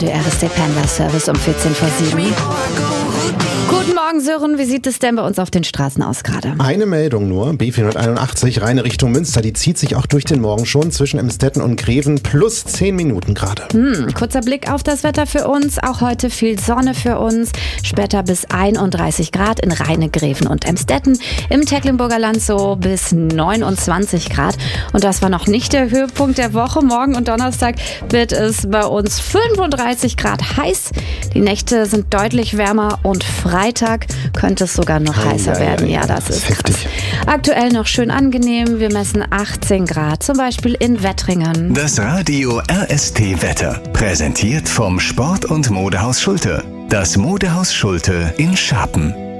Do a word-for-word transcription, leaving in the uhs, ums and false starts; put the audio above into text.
Radio R S D Pendler Service um vierzehn vor sieben. Guten Morgen, Sören. Wie sieht es denn bei uns auf den Straßen aus gerade? Eine Meldung nur. B vierhunderteinundachtzig, reine Richtung Münster. Die zieht sich auch durch den Morgen schon zwischen Emstetten und Greven. Plus zehn Minuten gerade. Hm, kurzer Blick auf das Wetter für uns. Auch heute viel Sonne für uns. Später bis einunddreißig Grad in Rheine, Greven und Emstetten. Im Tecklenburger Land so bis neunundzwanzig Grad. Und das war noch nicht der Höhepunkt der Woche. Morgen und Donnerstag wird es bei uns fünfunddreißig Grad heiß. Die Nächte sind deutlich wärmer und Freitag könnte es sogar noch Ei, heißer ei, werden. ei, Ja, das das ist ist heftig. krass. Aktuell noch schön angenehm. Wir messen achtzehn Grad, zum Beispiel in Wettringen. Das Radio R S T Wetter, präsentiert vom Sport- und Modehaus Schulte. Das Modehaus Schulte in Scharpen.